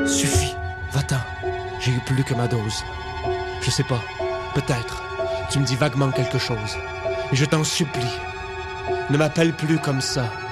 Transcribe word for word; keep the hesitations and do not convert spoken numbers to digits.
Suffit, va-t'en. J'ai eu plus que ma dose. Je sais pas, peut-être. Tu me dis vaguement quelque chose. Et je t'en supplie, ne m'appelle plus comme ça.